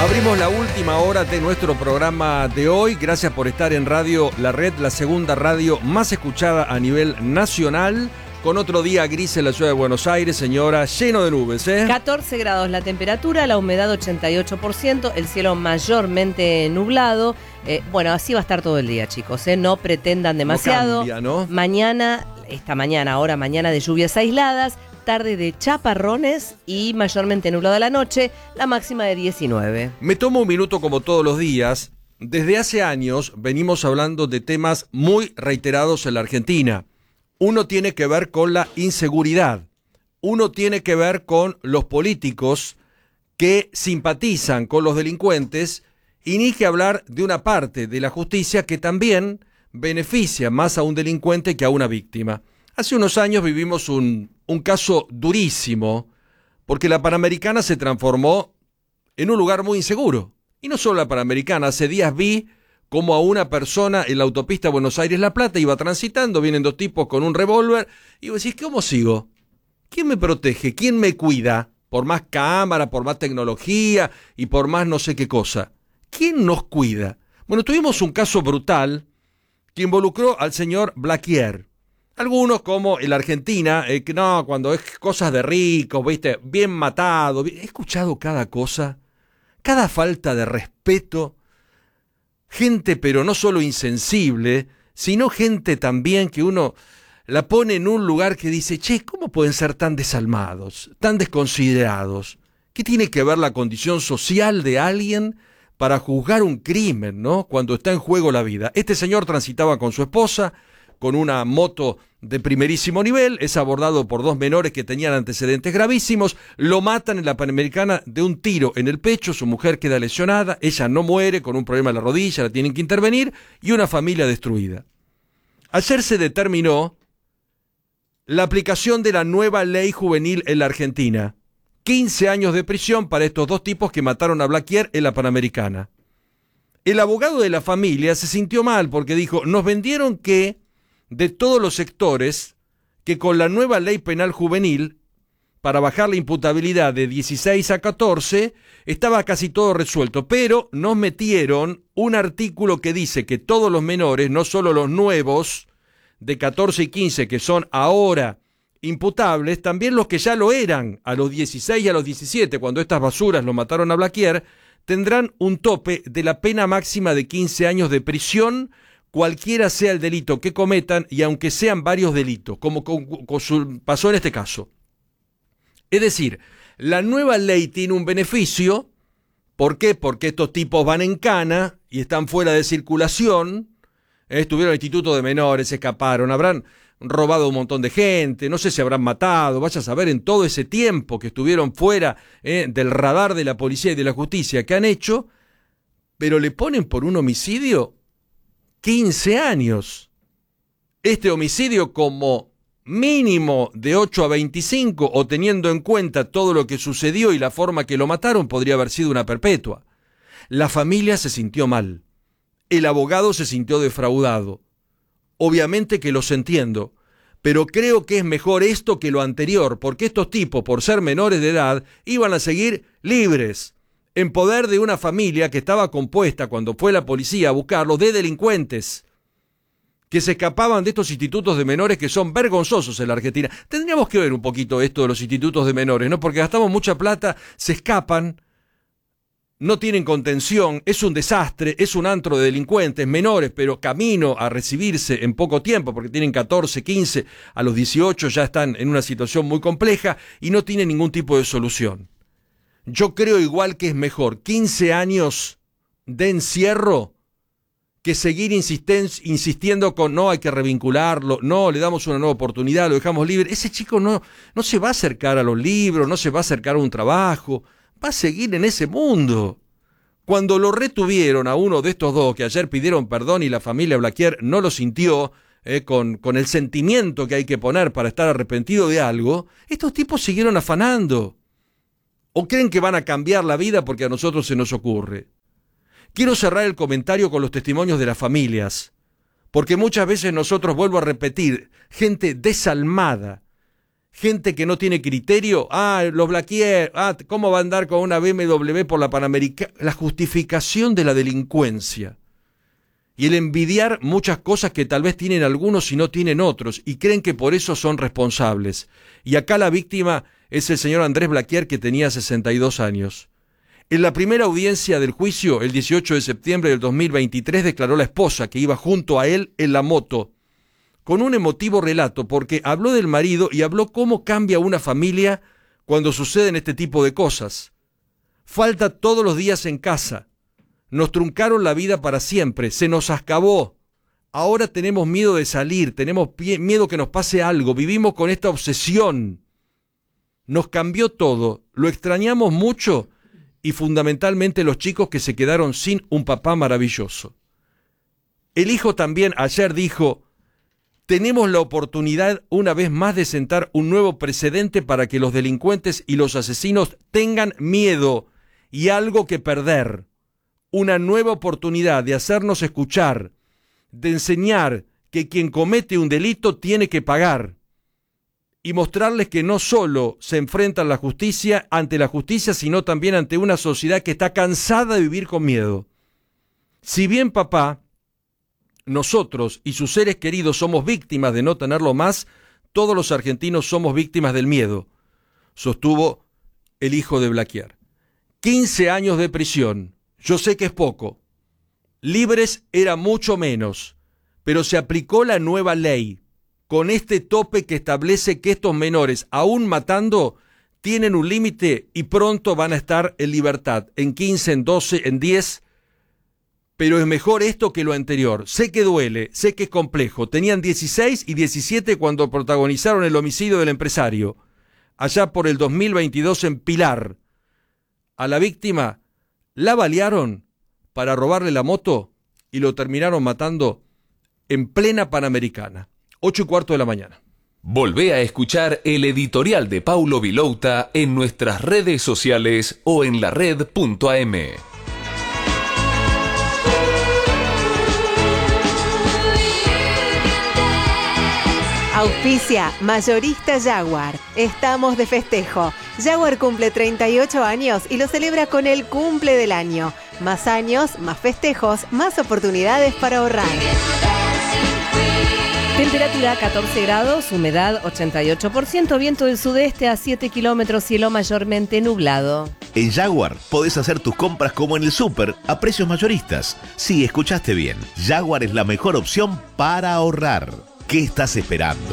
Abrimos la última hora de nuestro programa de hoy. Gracias por estar en Radio La Red, la segunda radio más escuchada a nivel nacional. Con otro día gris en la ciudad de Buenos Aires, señora, lleno de nubes, 14 grados la temperatura, la humedad 88%, el cielo mayormente nublado. Bueno, así va a estar todo el día, chicos, no pretendan demasiado. No cambia, ¿no? Mañana de lluvias aisladas, tarde de chaparrones y mayormente nublado la noche, la máxima de 19. Me tomo un minuto como todos los días. Desde hace años venimos hablando de temas muy reiterados en la Argentina. Uno tiene que ver con la inseguridad, uno tiene que ver con los políticos que simpatizan con los delincuentes y ni que hablar de una parte de la justicia que también beneficia más a un delincuente que a una víctima. Hace unos años vivimos un caso durísimo porque la Panamericana se transformó en un lugar muy inseguro. Y no solo la Panamericana, hace días vi como a una persona en la autopista Buenos Aires-La Plata iba transitando, vienen dos tipos con un revólver, y vos decís, ¿cómo sigo? ¿Quién me protege? ¿Quién me cuida? Por más cámara, por más tecnología y por más no sé qué cosa. ¿Quién nos cuida? Bueno, tuvimos un caso brutal que involucró al señor Blaquier. Algunos como en la Argentina, que no, cuando es cosas de ricos, viste, bien matado. He escuchado cada cosa, cada falta de respeto. Gente, pero no solo insensible, sino gente también que uno la pone en un lugar que dice, che, ¿cómo pueden ser tan desalmados, tan desconsiderados? ¿Qué tiene que ver la condición social de alguien para juzgar un crimen, ¿no? Cuando está en juego la vida. Este señor transitaba con su esposa, con una moto de primerísimo nivel, es abordado por dos menores que tenían antecedentes gravísimos, lo matan en la Panamericana de un tiro en el pecho, su mujer queda lesionada, ella no muere con un problema en la rodilla, la tienen que intervenir, y una familia destruida. Ayer se determinó la aplicación de la nueva ley juvenil en la Argentina. 15 años de prisión para estos dos tipos que mataron a Blaquier en la Panamericana. El abogado de la familia se sintió mal porque dijo, nos vendieron que de todos los sectores, que con la nueva ley penal juvenil, para bajar la imputabilidad de 16 a 14, estaba casi todo resuelto, pero nos metieron un artículo que dice que todos los menores, no solo los nuevos, de 14 y 15, que son ahora imputables, también los que ya lo eran, a los 16 y a los 17, cuando estas basuras lo mataron a Blaquier, tendrán un tope de la pena máxima de 15 años de prisión, cualquiera sea el delito que cometan y aunque sean varios delitos, como pasó en este caso. Es decir, la nueva ley tiene un beneficio. ¿Por qué? Porque estos tipos van en cana y están fuera de circulación, estuvieron en el instituto de menores, escaparon, habrán robado un montón de gente, no sé si habrán matado, vaya a saber en todo ese tiempo que estuvieron fuera del radar de la policía y de la justicia que han hecho, pero le ponen por un homicidio 15 años. Este homicidio como mínimo de 8 a 25, o teniendo en cuenta todo lo que sucedió y la forma que lo mataron, podría haber sido una perpetua. La familia se sintió mal. El abogado se sintió defraudado. Obviamente que los entiendo, pero creo que es mejor esto que lo anterior, porque estos tipos, por ser menores de edad, iban a seguir libres, en poder de una familia que estaba compuesta, cuando fue la policía a buscarlos, de delincuentes que se escapaban de estos institutos de menores que son vergonzosos en la Argentina. Tendríamos que ver un poquito esto de los institutos de menores, ¿no? Porque gastamos mucha plata, se escapan, no tienen contención, es un desastre, es un antro de delincuentes menores, pero camino a recibirse en poco tiempo, porque tienen 14, 15, a los 18 ya están en una situación muy compleja y no tienen ningún tipo de solución. Yo creo igual que es mejor 15 años de encierro que seguir insistiendo con no, hay que revincularlo, no, le damos una nueva oportunidad, lo dejamos libre. Ese chico no se va a acercar a los libros, no se va a acercar a un trabajo, va a seguir en ese mundo. Cuando lo retuvieron a uno de estos dos que ayer pidieron perdón y la familia Blaquier no lo sintió, con el sentimiento que hay que poner para estar arrepentido de algo, estos tipos siguieron afanando. ¿O creen que van a cambiar la vida porque a nosotros se nos ocurre? Quiero cerrar el comentario con los testimonios de las familias, porque muchas veces nosotros, vuelvo a repetir, gente desalmada, gente que no tiene criterio, los Blaquier, ¿cómo va a andar con una BMW por la Panamericana? La justificación de la delincuencia y el envidiar muchas cosas que tal vez tienen algunos y no tienen otros, y creen que por eso son responsables. Y acá la víctima es el señor Andrés Blaquier, que tenía 62 años. En la primera audiencia del juicio, el 18 de septiembre del 2023, declaró la esposa que iba junto a él en la moto, con un emotivo relato, porque habló del marido y habló cómo cambia una familia cuando suceden este tipo de cosas. Falta todos los días en casa. Nos truncaron la vida para siempre, se nos acabó. Ahora tenemos miedo de salir, tenemos miedo que nos pase algo, vivimos con esta obsesión. Nos cambió todo, lo extrañamos mucho y fundamentalmente los chicos que se quedaron sin un papá maravilloso. El hijo también ayer dijo: tenemos la oportunidad una vez más de sentar un nuevo precedente para que los delincuentes y los asesinos tengan miedo y algo que perder. Una nueva oportunidad de hacernos escuchar, de enseñar que quien comete un delito tiene que pagar y mostrarles que no solo se enfrentan ante la justicia, sino también ante una sociedad que está cansada de vivir con miedo. Si bien papá, nosotros y sus seres queridos somos víctimas de no tenerlo más, todos los argentinos somos víctimas del miedo, sostuvo el hijo de Blaquier. 15 años de prisión, yo sé que es poco, libres era mucho menos, pero se aplicó la nueva ley, con este tope que establece que estos menores, aún matando, tienen un límite y pronto van a estar en libertad, en 15, en 12, en 10, pero es mejor esto que lo anterior. Sé que duele, sé que es complejo. Tenían 16 y 17 cuando protagonizaron el homicidio del empresario, allá por el 2022 en Pilar. A la víctima la balearon para robarle la moto y lo terminaron matando en plena Panamericana. 8:15 de la mañana. Volvé a escuchar el editorial de Paulo Vilouta en nuestras redes sociales o en lared.am. Auspicia Mayorista Jaguar. Estamos de festejo. Jaguar cumple 38 años y lo celebra con el cumple del año. Más años, más festejos, más oportunidades para ahorrar. Temperatura 14 grados, humedad 88%, viento del sudeste a 7 kilómetros, cielo mayormente nublado. En Jaguar podés hacer tus compras como en el súper, a precios mayoristas. Sí, escuchaste bien. Jaguar es la mejor opción para ahorrar. ¿Qué estás esperando?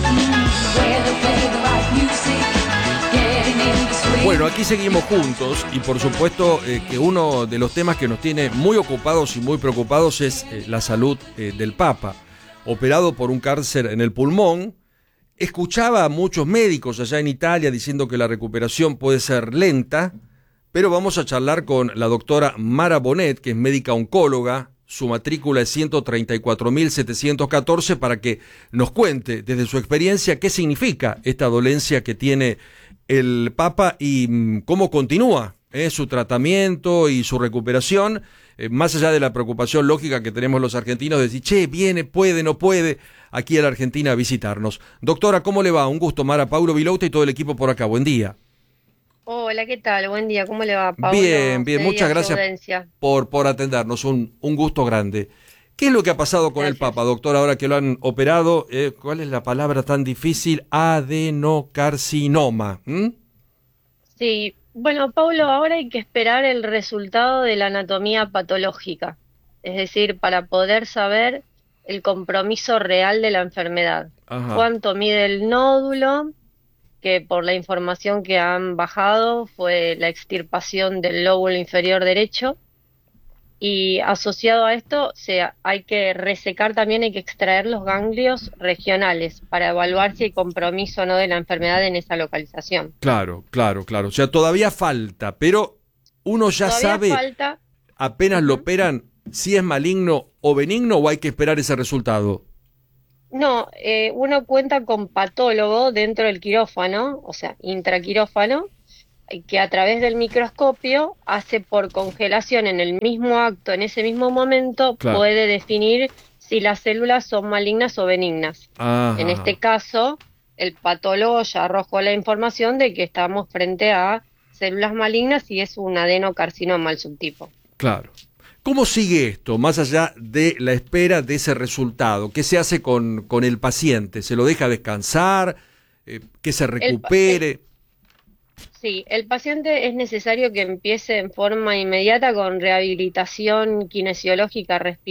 Bueno, aquí seguimos juntos y por supuesto que uno de los temas que nos tiene muy ocupados y muy preocupados es la salud del Papa. Operado por un cáncer en el pulmón, escuchaba a muchos médicos allá en Italia diciendo que la recuperación puede ser lenta, pero vamos a charlar con la doctora Mara Bonet, que es médica oncóloga. Su matrícula es 134.714, para que nos cuente desde su experiencia qué significa esta dolencia que tiene el Papa y cómo continúa su tratamiento y su recuperación, más allá de la preocupación lógica que tenemos los argentinos de decir, che, viene, puede, no puede, aquí a la Argentina a visitarnos. Doctora, ¿cómo le va? Un gusto, Mara, Paulo Vilouta y todo el equipo por acá. Buen día. Hola, ¿qué tal? Buen día, ¿cómo le va, Paulo? Bien, muchas gracias por atendernos, un gusto grande. ¿Qué es lo que ha pasado con el Papa, doctor, ahora que lo han operado? ¿Cuál es la palabra tan difícil? Adenocarcinoma. Sí, bueno, Paulo, ahora hay que esperar el resultado de la anatomía patológica, es decir, para poder saber el compromiso real de la enfermedad. Ajá. Cuánto mide el nódulo, que por la información que han bajado fue la extirpación del lóbulo inferior derecho, y asociado a esto hay que resecar también, hay que extraer los ganglios regionales para evaluar si hay compromiso o no de la enfermedad en esa localización. Claro. O sea, todavía falta, pero uno ya sabe, apenas lo operan, si es maligno o benigno, o hay que esperar ese resultado. No, uno cuenta con patólogo dentro del quirófano, o sea, intraquirófano, que a través del microscopio hace por congelación en el mismo acto, en ese mismo momento, claro, puede definir si las células son malignas o benignas. Ajá. En este caso, el patólogo ya arrojó la información de que estamos frente a células malignas y es un adenocarcinoma el subtipo. Claro. ¿Cómo sigue esto, más allá de la espera de ese resultado? ¿Qué se hace con el paciente? ¿Se lo deja descansar? ¿Que se recupere? Sí, el paciente es necesario que empiece en forma inmediata con rehabilitación kinesiológica respiratoria